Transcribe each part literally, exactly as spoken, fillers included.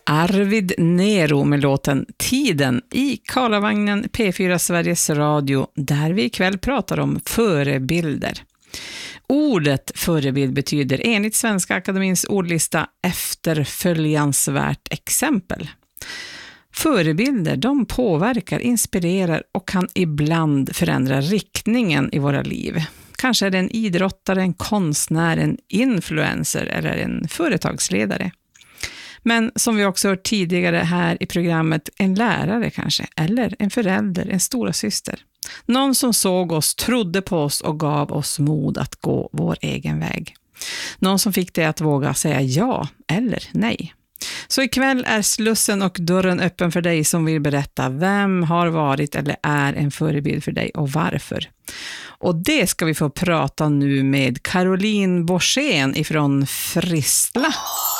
Arvid Nero med låten Tiden i Karlavagnen P fyra Sveriges Radio, där vi ikväll pratar om förebilder. Ordet förebild betyder enligt Svenska Akademins ordlista efterföljansvärt exempel. Förebilder, de påverkar, inspirerar och kan ibland förändra riktningen i våra liv. Kanske är det en idrottare, en konstnär, en influencer eller en företagsledare. Men som vi också hört tidigare här i programmet, en lärare kanske, eller en förälder, en stora syster. Någon som såg oss, trodde på oss och gav oss mod att gå vår egen väg. Någon som fick dig att våga säga ja eller nej. Så ikväll är slussen och dörren öppen för dig som vill berätta vem har varit eller är en förebild för dig och varför. Och det ska vi få prata nu med Caroline Borssén ifrån Fristla.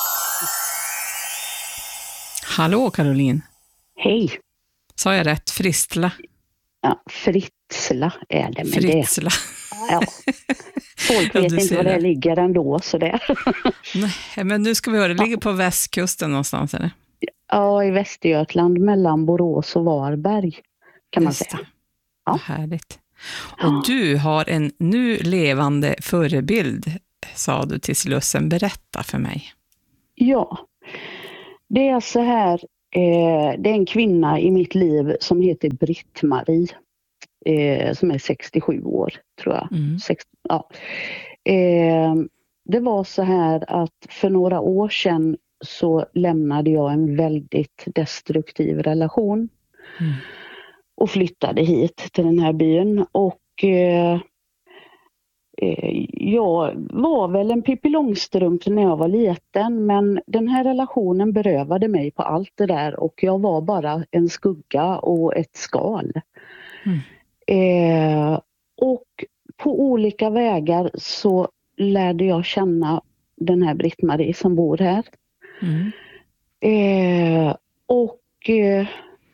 Hallå Caroline. Hej. Sa jag rätt? Fristla? Ja, Fritsla är det med Fritsla. det. Ja. Folk vet ja, inte var det, det ligger ändå. Så det. Nej, men nu ska vi höra. Det ligger på västkusten någonstans, eller? Ja, i Västergötland mellan Borås och Varberg kan man Just säga. Ja. Härligt. Och du har en nu levande förebild, sa du till Slussen. Berätta för mig. Ja, det är så här. Eh, det är en kvinna i mitt liv som heter Britt-Marie. Eh, som är sextiosju år, tror jag. Mm. sextio, ja. eh, det var så här att för några år sedan så lämnade jag en väldigt destruktiv relation. Mm. Och flyttade hit till den här byn. Och eh, eh, jag var väl en Pippi Långstrump när jag var liten. Men den här relationen berövade mig på allt det där. Och jag var bara en skugga och ett skal. Mm. Eh, och på olika vägar så lärde jag känna den här Britt-Marie som bor här. Mm. Eh, och eh,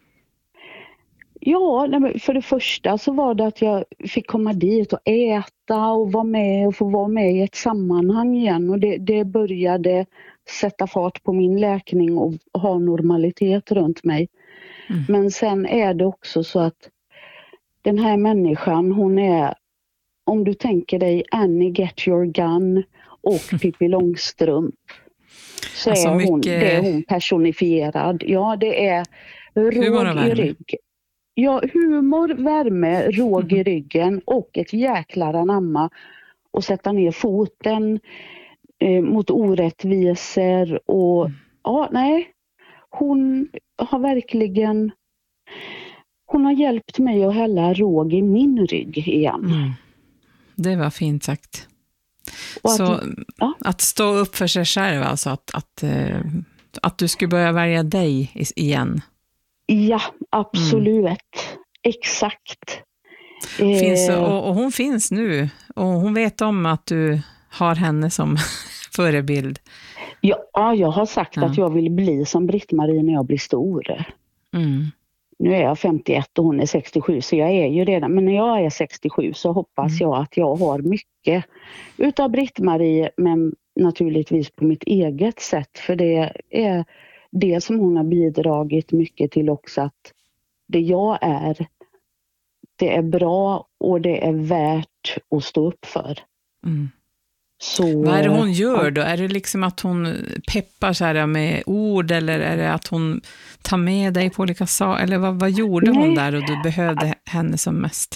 ja, för det första så var det att jag fick komma dit och äta och vara med och få vara med i ett sammanhang igen. Och det, det började sätta fart på min läkning och ha normalitet runt mig. Mm. Men sen är det också så att den här människan, hon är, om du tänker dig Annie Get Your Gun och Pippi Långstrump, så alltså är hon, mycket... det är hon personifierad. Ja, det är råg i rygg. Ja, humor, värme, råg i ryggen och ett jäklar anamma och sätta ner foten eh, mot orättvisor och mm. ja, nej, hon har verkligen hon har hjälpt mig att hälla råg i min rygg igen. Mm. Det var fint sagt. Att, så ja. Att stå upp för sig själv, alltså att, att, att du skulle börja välja dig igen. Ja, absolut. Mm. Exakt. Finns, och, och hon finns nu. Och hon vet om att du har henne som förebild. Ja, jag har sagt ja. att jag vill bli som Britt-Marie när jag blir stor. Mm. Nu är jag femtioett och hon är sextiosju, så jag är ju redan. Men när jag är sextiosju så hoppas mm. jag att jag har mycket utav Britt-Marie, men naturligtvis på mitt eget sätt. För det är det som hon har bidragit mycket till också, att det jag är, det är bra och det är värt att stå upp för. Mm. Så, vad är det hon gör då? Är det liksom att hon peppar så här med ord, eller är det att hon tar med dig på olika saker? Eller vad, vad gjorde nej. hon där och du behövde henne som mest?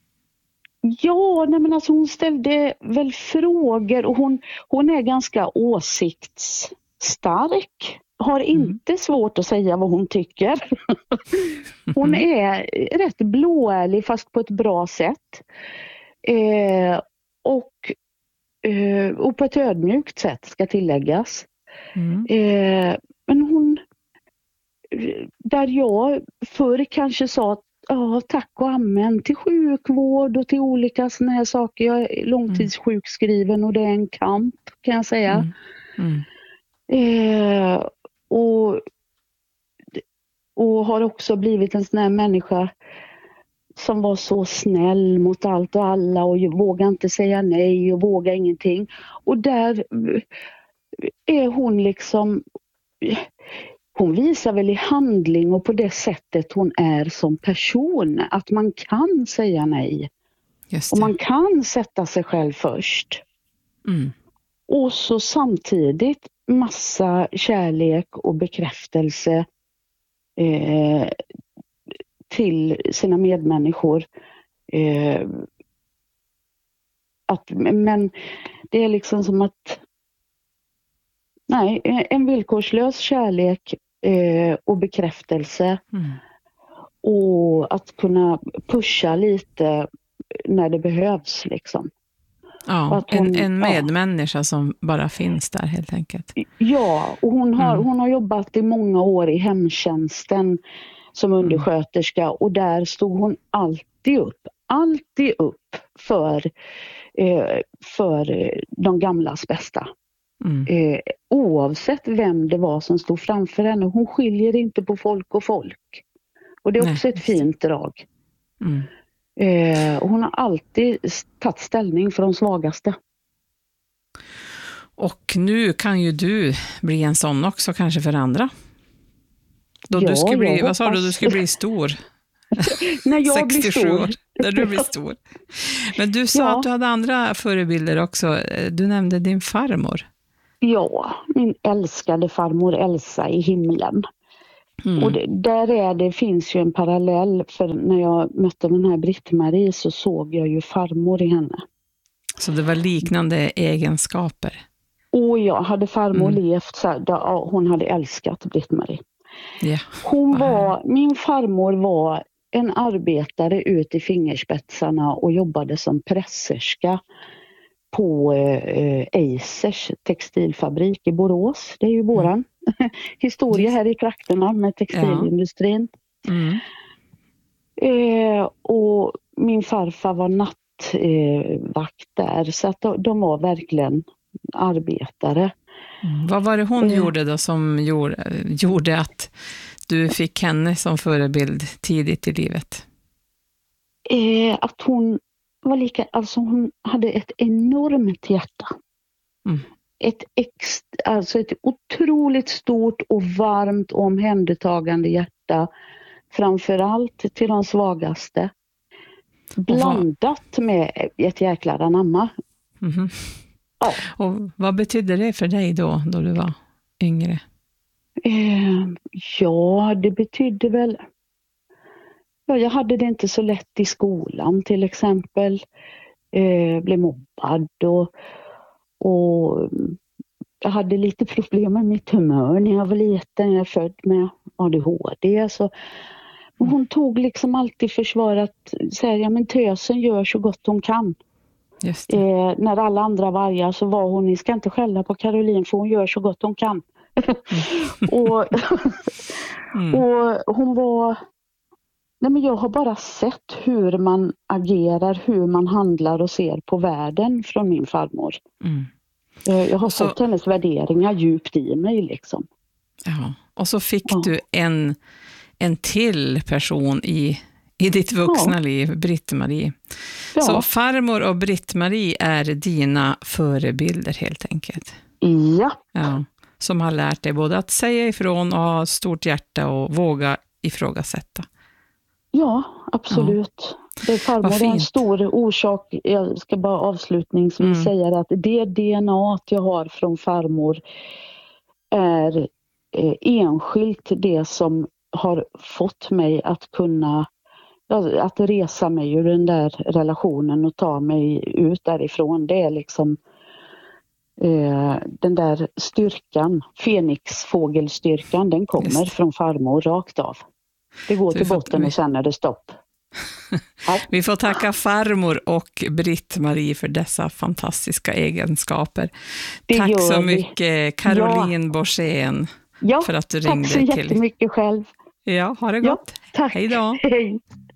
Ja, nej men alltså hon ställde väl frågor och hon, hon är ganska åsiktsstark. Har inte mm. svårt att säga vad hon tycker. Hon är rätt blåärlig fast på ett bra sätt. Eh, och, eh, och på ett ödmjukt sätt ska tilläggas. Mm. Eh, men hon, där jag förr kanske sa att ja, tack och amen till sjukvård och till olika såna här saker. Jag är långtidssjukskriven och det är en kamp, kan jag säga. Mm. Mm. Eh, och, och har också blivit en sån här människa som var så snäll mot allt och alla och vågar inte säga nej och vågar ingenting. Och där är hon liksom... hon visar väl i handling och på det sättet hon är som person att man kan säga nej. Just Och det. man kan sätta sig själv först. Mm. Och så samtidigt massa kärlek och bekräftelse eh, till sina medmänniskor. Eh, att, men det är liksom som att nej, en villkorslös kärlek eh, och bekräftelse. Mm. Och att kunna pusha lite när det behövs liksom. Ja, Att hon, en, en ja. medmänniska som bara finns där helt enkelt. Ja, och hon har, Mm. hon har jobbat i många år i hemtjänsten som undersköterska och där stod hon alltid upp, alltid upp för, eh, för de gamlas bästa. Mm. Eh, oavsett vem det var som stod framför henne. Hon skiljer inte på folk och folk. Och det är också Nej, ett fint drag. Mm. Eh, och hon har alltid tagit ställning för de svagaste. Och nu kan ju du bli en sån också kanske för andra. Då Ja, du skulle bli, jag vad sa du, hoppas. du skulle bli stor? När jag blir sextiosju stor. år, när du blir stor. Men du sa Ja. att du hade andra förebilder också. Du nämnde din farmor. Ja, min älskade farmor Elsa i himlen. Mm. Och det, där är det finns ju en parallell, för när jag mötte den här Britt-Marie så såg jag ju farmor i henne. Så det var liknande egenskaper. Och jag hade farmor Mm. levt så här, då, hon hade älskat Britt-Marie. Ja. Hon Vad var, min farmor var en arbetare ut i fingerspetsarna och jobbade som presserska på eh, Eisers textilfabrik i Borås. Det är ju våran mm. historia här i trakterna med textilindustrin. Ja. Mm. Eh, och min farfar var nattvakt eh, där, så att de, de var verkligen arbetare. Mm. Vad var det hon eh. gjorde då som gjorde, gjorde att du fick henne som förebild tidigt i livet? Eh, att hon var lika, alltså hon hade ett enormt hjärta. Mm. Ett, ex, alltså ett otroligt stort och varmt och omhändertagande hjärta. Framförallt till de svagaste. Blandat med ett jäkla anamma. Mm. Ja. Och vad betydde det för dig då, då du var yngre? Eh, ja, det betydde väl... Ja, jag hade det inte så lätt i skolan till exempel. Eh, blev mobbad och, och jag hade lite problem med mitt humör när jag var liten. Jag är född med A D H D. Så hon tog liksom alltid försvar att säga, ja men tösen gör så gott hon kan. Just det. Eh, när alla andra var arga så var hon, ni ska inte skälla på Caroline för hon gör så gott hon kan. Mm. och, mm. och hon var... Nej, men jag har bara sett hur man agerar, hur man handlar och ser på världen från min farmor. Mm. Jag har så, fått hennes värderingar djupt i mig liksom. Ja, och så fick ja. du en, en till person i, i ditt vuxna ja. liv, Britt-Marie. Ja. Så farmor och Britt-Marie är dina förebilder helt enkelt. Ja. ja. Som har lärt dig både att säga ifrån och ha stort hjärta och våga ifrågasätta. Ja, absolut. Ja. Det är farmor är en stor orsak. Jag ska bara avslutningsvis mm. säga att det D N A jag har från farmor är eh, enskilt det som har fått mig att kunna att resa mig ur den där relationen och ta mig ut därifrån. Det är liksom eh, den där styrkan, Fenixfågelstyrkan, den kommer från farmor rakt av. Det går till botten och sen är det stopp. Ja. Vi får tacka farmor och Britt-Marie för dessa fantastiska egenskaper. Det tack så mycket Caroline ja. Borssén ja, för att du ringde. Tack så jättemycket till... själv. Ja, ha det gott. Ja, tack. Hej då. Hej.